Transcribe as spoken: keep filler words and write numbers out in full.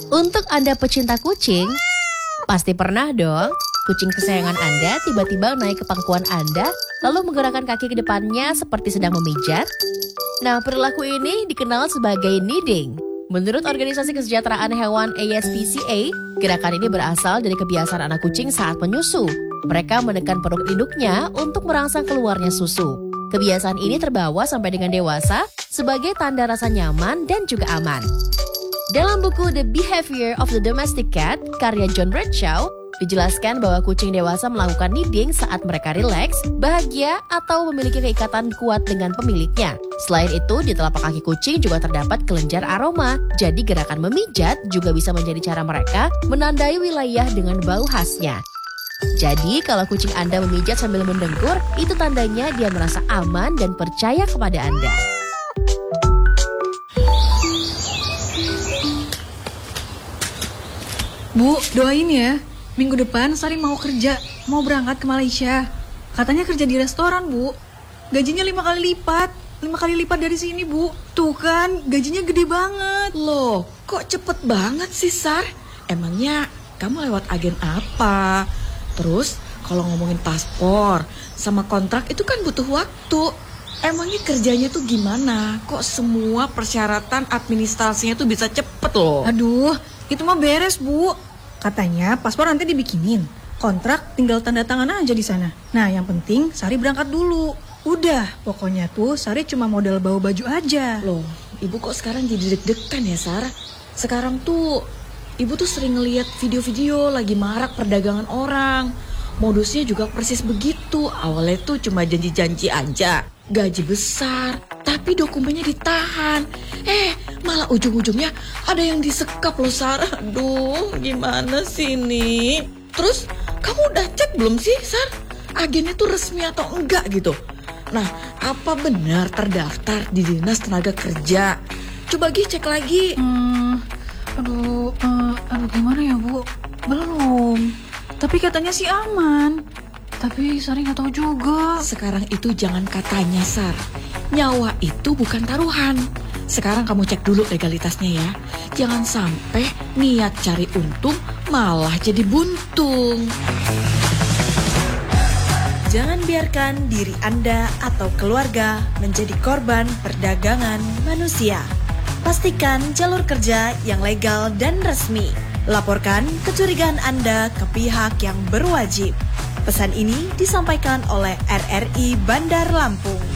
Untuk Anda pecinta kucing, pasti pernah dong kucing kesayangan Anda tiba-tiba naik ke pangkuan Anda lalu menggerakkan kaki ke depannya seperti sedang memijat. Nah, perilaku ini dikenal sebagai kneading. Menurut Organisasi Kesejahteraan Hewan A S P C A, gerakan ini berasal dari kebiasaan anak kucing saat menyusu. Mereka menekan perut induknya untuk merangsang keluarnya susu. Kebiasaan ini terbawa sampai dengan dewasa sebagai tanda rasa nyaman dan juga aman. Dalam buku The Behavior of the Domestic Cat, karya John Bradshaw, dijelaskan bahwa kucing dewasa melakukan kneading saat mereka rileks, bahagia, atau memiliki keikatan kuat dengan pemiliknya. Selain itu, di telapak kaki kucing juga terdapat kelenjar aroma. Jadi gerakan memijat juga bisa menjadi cara mereka menandai wilayah dengan bau khasnya. Jadi kalau kucing Anda memijat sambil mendengkur, itu tandanya dia merasa aman dan percaya kepada Anda. Bu, doain ya. Minggu depan Sari mau kerja, mau berangkat ke Malaysia. Katanya kerja di restoran, Bu. Gajinya lima kali lipat. Lima kali lipat dari sini, Bu. Tuh kan, gajinya gede banget. Loh, kok cepet banget sih, Sar? Emangnya kamu lewat agen apa? Terus, kalau ngomongin paspor sama kontrak itu kan butuh waktu. Emangnya kerjanya tuh gimana? Kok semua persyaratan administrasinya tuh bisa cepet loh? Aduh, itu mah beres, Bu. Katanya paspor nanti dibikinin. Kontrak tinggal tanda tangan aja di sana. Nah, yang penting Sari berangkat dulu. Udah, pokoknya tuh Sari cuma modal bawa baju aja. Loh, Ibu kok sekarang jadi deg-degan ya, Sar? Sekarang tuh Ibu tuh sering ngeliat video-video lagi marak perdagangan orang. Modusnya juga persis begitu. Awalnya tuh cuma janji-janji aja, gaji besar, tapi dokumennya ditahan. Eh, malah ujung-ujungnya ada yang disekap loh, Sar. Aduh, gimana sih ini? Terus, kamu udah cek belum sih, Sar? Agennya tuh resmi atau enggak gitu? Nah, apa benar terdaftar di Dinas Tenaga Kerja? Coba Gi cek lagi. Hmm, aduh, uh, aduh gimana ya, Bu? Belum. Tapi katanya sih aman. Tapi Sari nggak tahu juga. Sekarang itu jangan katanya, Sar. Nyawa itu bukan taruhan. Sekarang kamu cek dulu legalitasnya ya. Jangan sampai niat cari untung malah jadi buntung. Jangan biarkan diri Anda atau keluarga menjadi korban perdagangan manusia. Pastikan jalur kerja yang legal dan resmi. Laporkan kecurigaan Anda ke pihak yang berwajib. Pesan ini disampaikan oleh R R I Bandar Lampung.